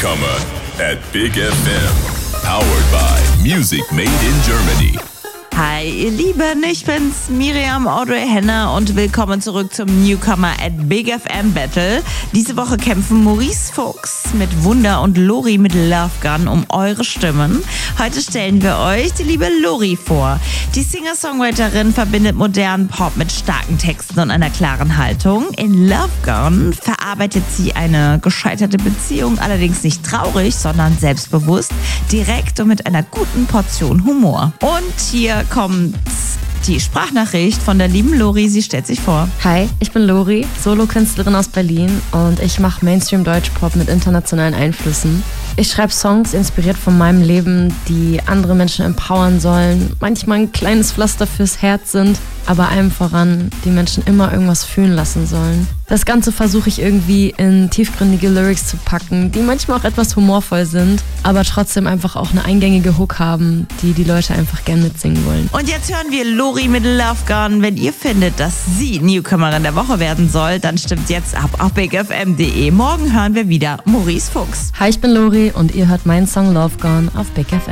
Newcomer at Big FM. Powered by Music Made in Germany. Hi ihr Lieben, ich bin's Miriam Audrey Henner und willkommen zurück zum Newcomer at Big FM Battle. Diese Woche kämpfen Maurice Fuchs mit Wunder und Lori mit Love Gun um eure Stimmen. Heute stellen wir euch die liebe Lori vor. Die Singer-Songwriterin verbindet modernen Pop mit starken Texten und einer klaren Haltung. In Love Gun verarbeitet sie eine gescheiterte Beziehung, allerdings nicht traurig, sondern selbstbewusst, direkt und mit einer guten Portion Humor. Und hier kommt die Sprachnachricht von der lieben Lori. Sie stellt sich vor. Hi, ich bin Lori, Solokünstlerin aus Berlin und ich mache Mainstream-Deutschpop mit internationalen Einflüssen. Ich schreibe Songs inspiriert von meinem Leben, die andere Menschen empowern sollen, manchmal ein kleines Pflaster fürs Herz sind, aber allem voran die Menschen immer irgendwas fühlen lassen sollen. Das Ganze versuche ich irgendwie in tiefgründige Lyrics zu packen, die manchmal auch etwas humorvoll sind, aber trotzdem einfach auch eine eingängige Hook haben, die Leute einfach gern mitsingen wollen. Und jetzt hören wir Lori mit Love Gun. Wenn ihr findet, dass sie Newcomerin der Woche werden soll, dann stimmt jetzt ab auf bigfm.de. Morgen hören wir wieder Maurice Fuchs. Hi, ich bin Lori und ihr hört meinen Song Love Gun auf Big FM.